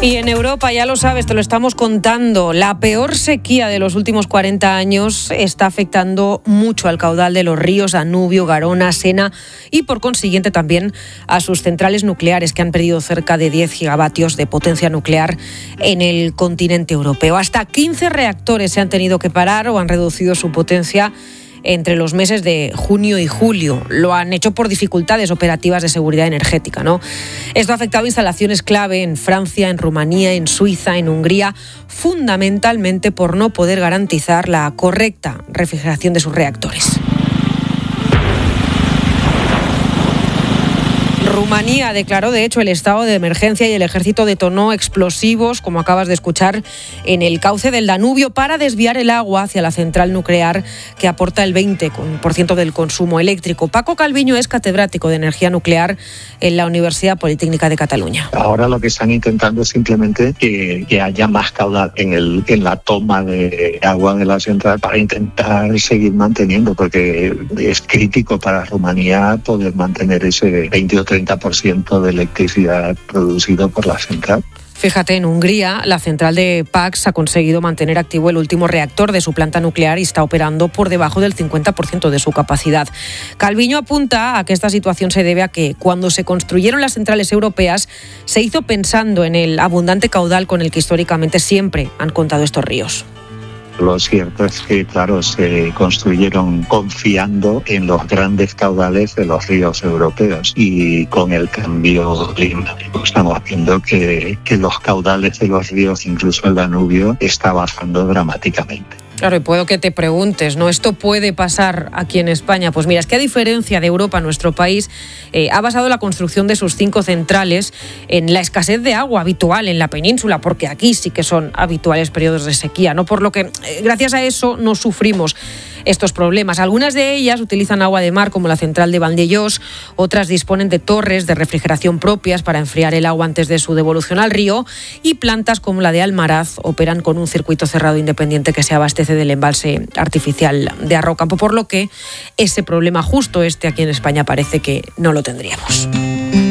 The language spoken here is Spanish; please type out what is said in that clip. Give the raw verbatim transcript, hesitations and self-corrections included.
Y en Europa, ya lo sabes, te lo estamos contando, la peor sequía de los últimos cuarenta años está afectando mucho al caudal de los ríos Danubio, Garona, Sena y por consiguiente también a sus centrales nucleares, que han perdido cerca de diez gigavatios de potencia nuclear en el continente europeo. Hasta quince reactores se han tenido que parar o han reducido su potencia entre los meses de junio y julio. Lo han hecho por dificultades operativas de seguridad energética, ¿no? Esto ha afectado instalaciones clave en Francia, en Rumanía, en Suiza, en Hungría, fundamentalmente por no poder garantizar la correcta refrigeración de sus reactores. Rumanía declaró, de hecho, el estado de emergencia y el ejército detonó explosivos, como acabas de escuchar, en el cauce del Danubio para desviar el agua hacia la central nuclear que aporta el veinte por ciento del consumo eléctrico. Paco Calviño es catedrático de energía nuclear en la Universidad Politécnica de Cataluña. Ahora lo que están intentando es simplemente que, que haya más caudal en, el, en la toma de agua de la central para intentar seguir manteniendo, porque es crítico para Rumanía poder mantener ese veinte o treinta por ciento de electricidad producido por la central. Fíjate, en Hungría, la central de Paks ha conseguido mantener activo el último reactor de su planta nuclear y está operando por debajo del cincuenta por ciento de su capacidad. Calviño apunta a que esta situación se debe a que cuando se construyeron las centrales europeas se hizo pensando en el abundante caudal con el que históricamente siempre han contado estos ríos. Lo cierto es que, claro, se construyeron confiando en los grandes caudales de los ríos europeos y con el cambio climático estamos viendo que, que los caudales de los ríos, incluso el Danubio, está bajando dramáticamente. Claro, y puedo que te preguntes, ¿no? ¿Esto puede pasar aquí en España? Pues mira, es que a diferencia de Europa, nuestro país eh, ha basado la construcción de sus cinco centrales en la escasez de agua habitual en la península, porque aquí sí que son habituales periodos de sequía, ¿no? Por lo que, eh, gracias a eso, no sufrimos estos problemas. Algunas de ellas utilizan agua de mar, como la central de Vandellós, otras disponen de torres de refrigeración propias para enfriar el agua antes de su devolución al río, y plantas como la de Almaraz operan con un circuito cerrado independiente que se abastece del embalse artificial de Arrocampo, por lo que ese problema justo este aquí en España parece que no lo tendríamos.